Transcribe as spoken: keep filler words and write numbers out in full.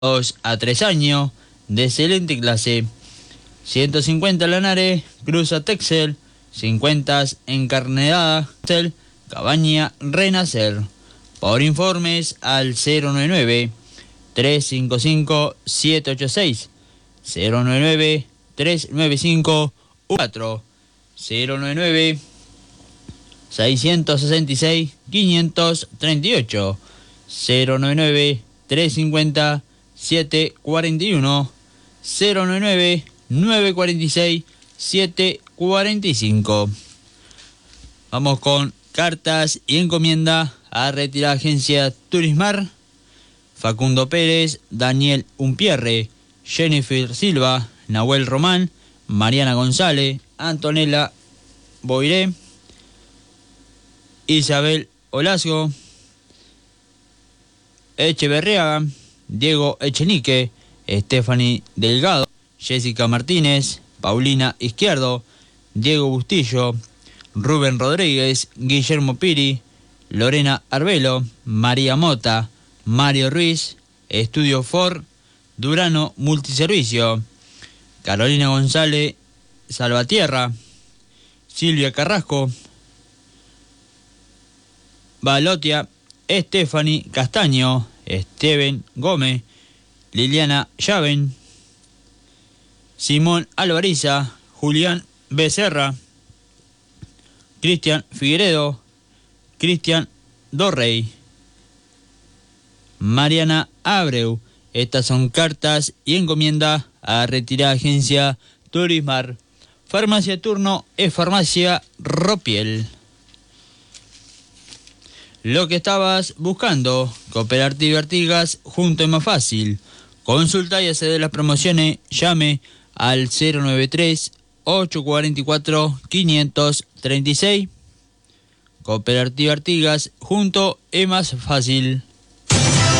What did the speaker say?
dos a tres años, de excelente clase. ciento cincuenta Lanares, Cruza Texel, cincuenta Encarnada, Texel, Cabaña Renacer. Por informes al cero nueve nueve, tres cinco cinco, siete ocho seis, cero nueve nueve, tres nueve cinco, cuatro, cero nueve nueve, seis seis seis, cinco tres ocho, cero nueve nueve, tres cinco cero, siete cuatro uno, cero nueve nueve, nueve cuatro seis, siete cuatro cinco. Vamos con cartas y encomienda a retirar agencia Turismar. Facundo Pérez, Daniel Umpierre, Jennifer Silva, Nahuel Román, Mariana González, Antonella Boiré, Isabel Olasgo, Echeverriaga, Diego Echenique, Stephanie Delgado, Jessica Martínez, Paulina Izquierdo, Diego Bustillo, Rubén Rodríguez, Guillermo Piri, Lorena Arbelo, María Mota, Mario Ruiz, Estudio Ford, Durano Multiservicio, Carolina González Salvatierra, Silvia Carrasco, Balotia, Stephanie Castaño, Steven Gómez, Liliana Llaven, Simón Alvariza, Julián Becerra, Cristian Figueredo, Cristian Dorrey, Mariana Abreu. Estas son cartas y encomienda a retirar agencia Turismar. Farmacia Turno es Farmacia Ropiel. Lo que estabas buscando, Cooperativa Artigas, junto es más fácil. Consulta y accede a las promociones, llame al cero nueve tres, ocho cuatro cuatro, cinco tres seis. Cooperativa Artigas, junto es más fácil.